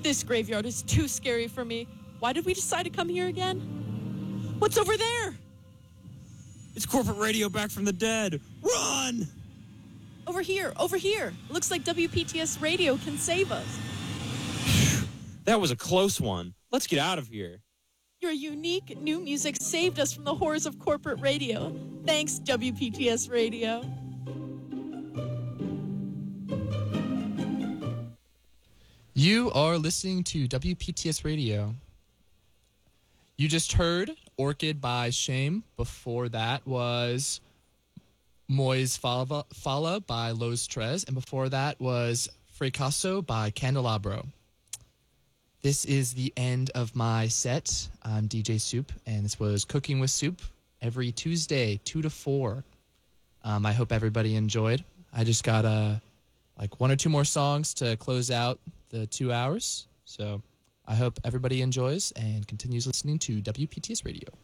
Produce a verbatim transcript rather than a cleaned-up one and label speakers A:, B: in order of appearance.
A: This graveyard is too scary for me. Why did we decide to come here again? What's over there?
B: It's corporate radio back from the dead. Run!
A: Over here, over here. Looks like W P T S radio can save us.
B: That was a close one. Let's get out of here.
A: Your unique new music saved us from the horrors of corporate radio. Thanks, W P T S Radio.
C: You are listening to W P T S Radio. You just heard Orchid by Shame. Before that was Moise Fala, Fala by Los Tres. And before that was Fracasso by Candelabro. This is the end of my set. I'm D J Soup, and this was Cooking with Soup every Tuesday, two to four. Um, I hope everybody enjoyed. I just got uh, like one or two more songs to close out the two hours. So I hope everybody enjoys and continues listening to W P T S Radio.